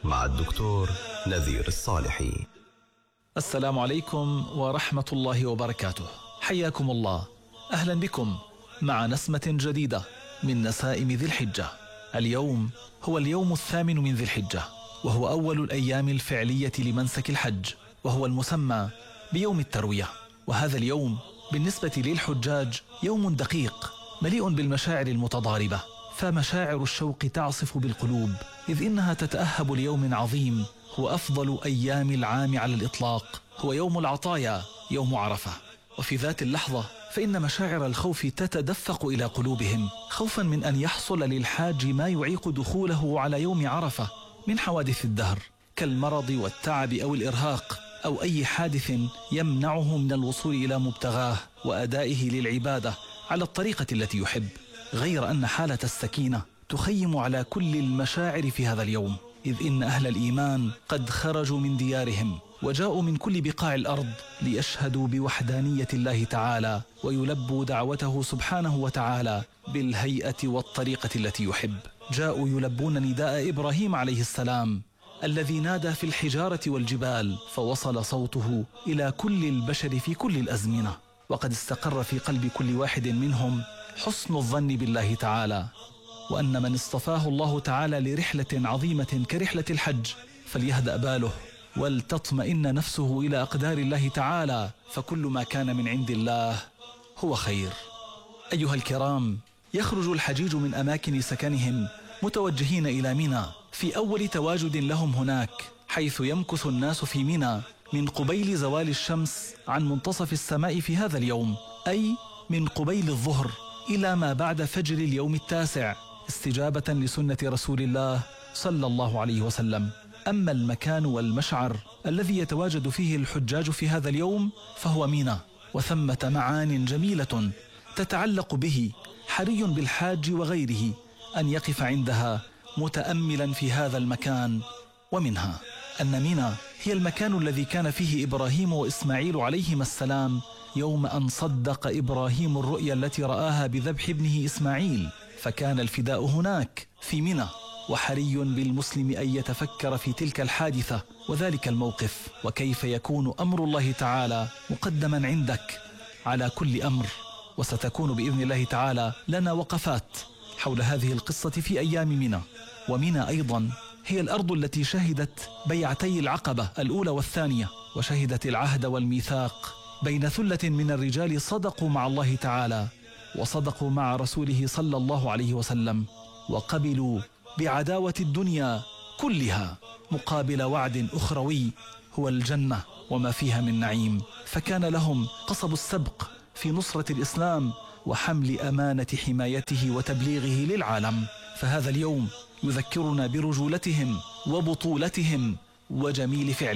مع الدكتور نذير الصالحي. السلام عليكم ورحمة الله وبركاته. حياكم الله، أهلا بكم مع نسمة جديدة من نسائم ذي الحجة. اليوم هو اليوم 8 من ذي الحجة، وهو أول الأيام الفعلية لمنسك الحج، وهو المسمى بيوم التروية. وهذا اليوم بالنسبة للحجاج يوم دقيق مليء بالمشاعر المتضاربة، فمشاعر الشوق تعصف بالقلوب، إذ إنها تتأهب ليوم عظيم هو أفضل أيام العام على الإطلاق، هو يوم العطايا، يوم عرفة. وفي ذات اللحظة فإن مشاعر الخوف تتدفق إلى قلوبهم، خوفا من أن يحصل للحاج ما يعيق دخوله على يوم عرفة من حوادث الدهر كالمرض والتعب أو الإرهاق، أو أي حادث يمنعه من الوصول إلى مبتغاه وأدائه للعبادة على الطريقة التي يحب. غير أن حالة السكينة تخيم على كل المشاعر في هذا اليوم، إذ إن أهل الإيمان قد خرجوا من ديارهم وجاءوا من كل بقاع الأرض ليشهدوا بوحدانية الله تعالى ويلبوا دعوته سبحانه وتعالى بالهيئة والطريقة التي يحب. جاءوا يلبون نداء إبراهيم عليه السلام الذي نادى في الحجارة والجبال، فوصل صوته إلى كل البشر في كل الأزمنة، وقد استقر في قلب كل واحد منهم حسن الظن بالله تعالى، وأن من اصطفاه الله تعالى لرحلة عظيمة كرحلة الحج فليهدأ باله ولتطمئن نفسه إلى أقدار الله تعالى، فكل ما كان من عند الله هو خير. أيها الكرام، يخرج الحجيج من أماكن سكنهم متوجهين إلى منى في أول تواجد لهم هناك، حيث يمكث الناس في منى من قبيل زوال الشمس عن منتصف السماء في هذا اليوم، أي من قبيل الظهر إلى ما بعد فجر اليوم 9، استجابة لسنة رسول الله صلى الله عليه وسلم. أما المكان والمشعر الذي يتواجد فيه الحجاج في هذا اليوم فهو منى، وثمة معان جميلة تتعلق به، حري بالحاج وغيره أن يقف عندها متأملا في هذا المكان. ومنها أن منى هي المكان الذي كان فيه إبراهيم وإسماعيل عليهما السلام يوم أن صدق إبراهيم الرؤيا التي رآها بذبح ابنه إسماعيل، فكان الفداء هناك في منى. وحري بالمسلم أن يتفكر في تلك الحادثة وذلك الموقف، وكيف يكون أمر الله تعالى مقدما عندك على كل أمر. وستكون بإذن الله تعالى لنا وقفات حول هذه القصة في أيام منى. ومنى أيضا هي الأرض التي شهدت بيعتي العقبة الأولى والثانية، وشهدت العهد والميثاق بين ثلة من الرجال صدقوا مع الله تعالى وصدقوا مع رسوله صلى الله عليه وسلم، وقبلوا بعداوة الدنيا كلها مقابل وعد أخروي هو الجنة وما فيها من نعيم، فكان لهم قصب السبق في نصرة الإسلام وحمل أمانة حمايته وتبليغه للعالم. فهذا اليوم يذكرنا برجولتهم وبطولتهم وجميل فعل